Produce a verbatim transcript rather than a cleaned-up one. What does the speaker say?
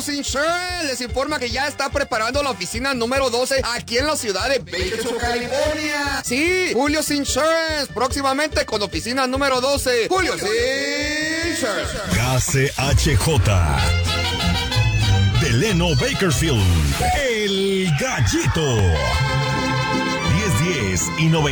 Insurance les informa que ya está preparando la oficina número doce aquí en la ciudad de Bakersfield, California. Sí, Julio's Insurance, próximamente con oficina número doce. Julio's Insurance. K C H J. Delano Bakersfield, el Gallito. diez diez y noventa.